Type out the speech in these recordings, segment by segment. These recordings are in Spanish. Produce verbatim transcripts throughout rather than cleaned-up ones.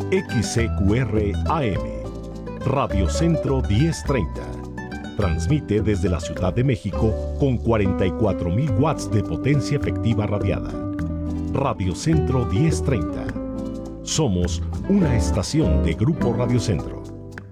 X C Q R A M, Radio Centro diez treinta. Transmite desde la Ciudad de México con cuarenta y cuatro mil watts de potencia efectiva radiada. Radio Centro diez treinta. Somos una estación de Grupo Radio Centro.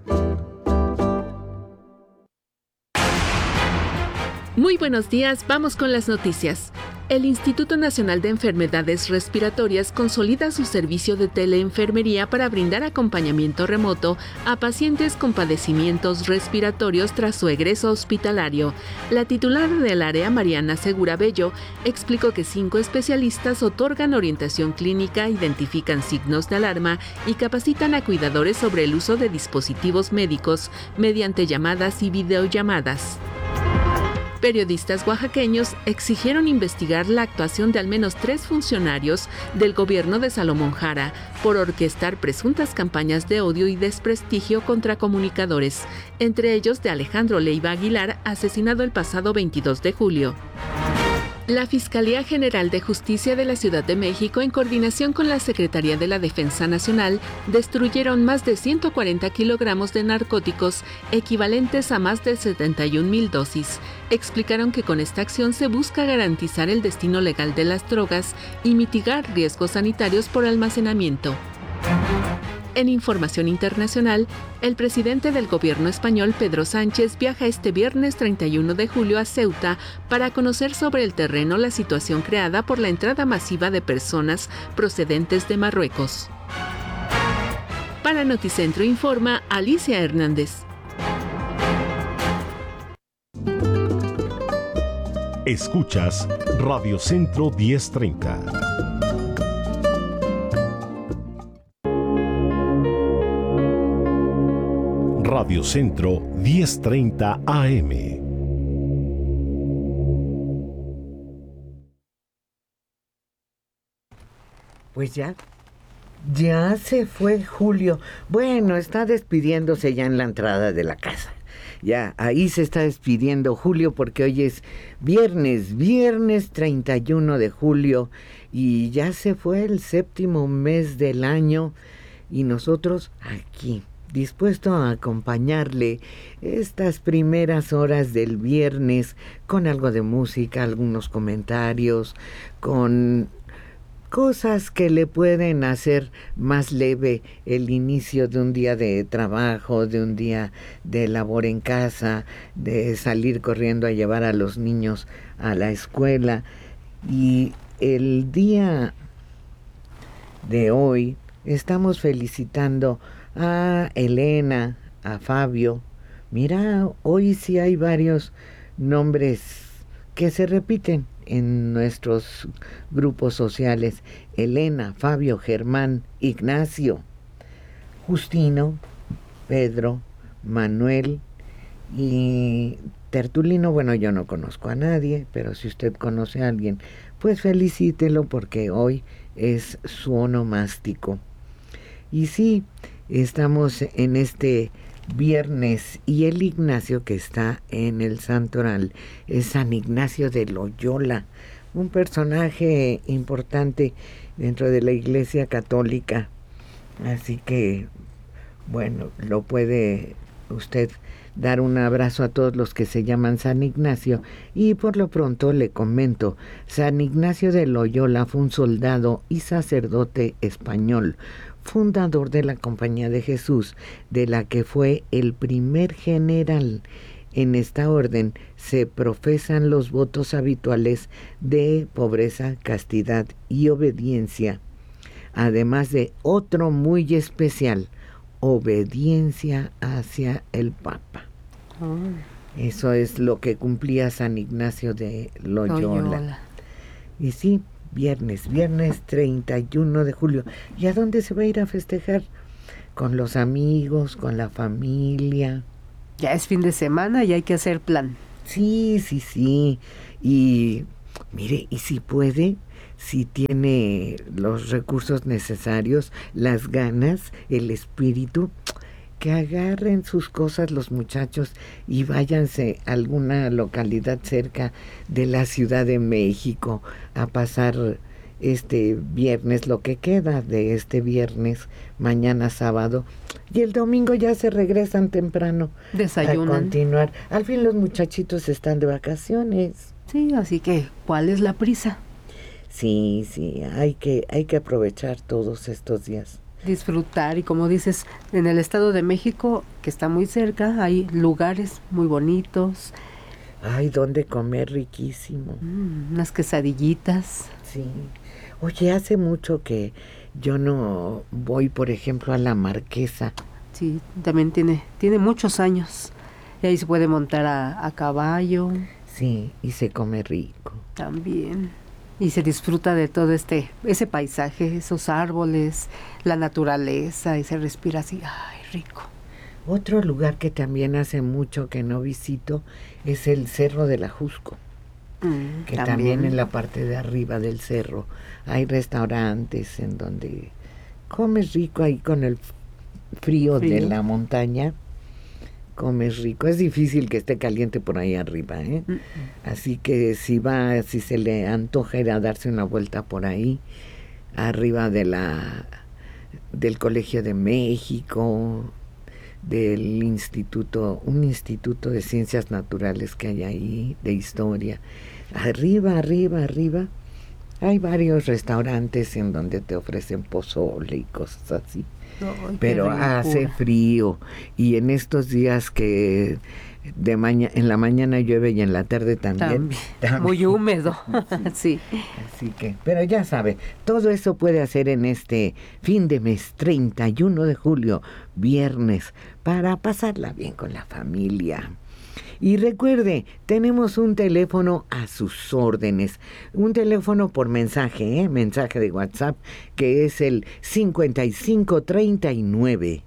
Muy buenos días, vamos con las noticias. El Instituto Nacional de Enfermedades Respiratorias consolida su servicio de teleenfermería para brindar acompañamiento remoto a pacientes con padecimientos respiratorios tras su egreso hospitalario. La titular del área, Mariana Segura Bello, explicó que cinco especialistas otorgan orientación clínica, identifican signos de alarma y capacitan a cuidadores sobre el uso de dispositivos médicos mediante llamadas y videollamadas. Periodistas oaxaqueños exigieron investigar la actuación de al menos tres funcionarios del gobierno de Salomón Jara por orquestar presuntas campañas de odio y desprestigio contra comunicadores, entre ellos de Alejandro Leiva Aguilar, asesinado el pasado veintidós de julio. La Fiscalía General de Justicia de la Ciudad de México, en coordinación con la Secretaría de la Defensa Nacional, destruyeron más de ciento cuarenta kilogramos de narcóticos, equivalentes a más de setenta y un mil dosis. Explicaron que con esta acción se busca garantizar el destino legal de las drogas y mitigar riesgos sanitarios por almacenamiento. En información internacional, el presidente del gobierno español, Pedro Sánchez, viaja este viernes treinta y uno de julio a Ceuta para conocer sobre el terreno la situación creada por la entrada masiva de personas procedentes de Marruecos. Para Noticentro informa Alicia Hernández. Escuchas Radio Centro diez treinta. Radio Centro diez treinta A M. Pues ya, ya se fue Julio. Bueno, está despidiéndose ya en la entrada de la casa. Ya, ahí se está despidiendo Julio porque hoy es viernes, viernes treinta y uno de julio y ya se fue el séptimo mes del año y nosotros aquí, dispuesto a acompañarle estas primeras horas del viernes con algo de música, algunos comentarios, con cosas que le pueden hacer más leve el inicio de un día de trabajo, de un día de labor en casa, de salir corriendo a llevar a los niños a la escuela. Y el día de hoy estamos felicitando a Elena, a Fabio. Mira, hoy sí hay varios nombres que se repiten en nuestros grupos sociales. Elena, Fabio, Germán, Ignacio, Justino, Pedro, Manuel y Tertulino. Bueno, yo no conozco a nadie, pero si usted conoce a alguien, pues felicítelo porque hoy es su onomástico. Y sí, estamos en este viernes y el Ignacio que está en el santoral es San Ignacio de Loyola, un personaje importante dentro de la Iglesia Católica. Así que, bueno, lo puede usted dar un abrazo a todos los que se llaman San Ignacio. Y por lo pronto le comento, San Ignacio de Loyola fue un soldado y sacerdote español, fundador de la Compañía de Jesús, de la que fue el primer general. En esta orden se profesan los votos habituales de pobreza, castidad y obediencia, además de otro muy especial, obediencia hacia el Papa. Oh. Eso es lo que cumplía San Ignacio de Loyola. Loyola. Y sí, Viernes, viernes treinta y uno de julio. ¿Y a dónde se va a ir a festejar? Con los amigos, con la familia. Ya es fin de semana y hay que hacer plan. Sí, sí, sí. Y mire, y si puede, si tiene los recursos necesarios, las ganas, el espíritu, que agarren sus cosas los muchachos y váyanse a alguna localidad cerca de la Ciudad de México a pasar este viernes, lo que queda de este viernes, mañana sábado, y el domingo ya se regresan temprano. Desayunan. A continuar. Al fin los muchachitos están de vacaciones. Sí, así que, ¿cuál es la prisa? Sí, sí, hay que, hay que aprovechar todos estos días. Disfrutar, y como dices, en el Estado de México, que está muy cerca, hay lugares muy bonitos. Ay, ¿dónde comer riquísimo? Mm, unas quesadillitas. Sí. Oye, hace mucho que yo no voy, por ejemplo, a la Marquesa. Sí, también tiene, tiene muchos años. Y ahí se puede montar a, a caballo. Sí, y se come rico. También. Y se disfruta de todo este, ese paisaje, esos árboles, la naturaleza, y se respira así, ay, rico. Otro lugar que también hace mucho que no visito es el Cerro del Ajusco. Mm, que también. también en la parte de arriba del cerro hay restaurantes en donde comes rico ahí con el frío, frío. de la montaña. Comes rico. Es difícil que esté caliente por ahí arriba, ¿eh? Mm. Así que si va, si se le antoja ir a darse una vuelta por ahí, arriba de la del Colegio de México, del instituto, un instituto de ciencias naturales que hay ahí, de historia. Arriba, arriba, arriba, hay varios restaurantes en donde te ofrecen pozole y cosas así. Ay, pero hace frío, y en estos días que de maña en la mañana llueve y en la tarde también, también, también. Muy húmedo. Sí. Sí. Así que, pero ya sabe, todo eso puede hacer en este fin de mes, treinta y uno de julio, viernes, para pasarla bien con la familia. Y recuerde, tenemos un teléfono a sus órdenes, un teléfono por mensaje, ¿eh? mensaje de WhatsApp, que es el cincuenta y cinco treinta y nueve,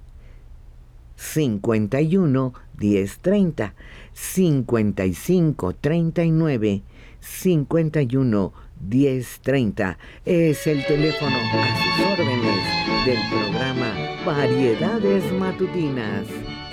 cincuenta y uno diez treinta, cincuenta y cinco treinta y nueve, cincuenta y uno diez treinta. Es el teléfono a sus órdenes del programa Variedades Matutinas.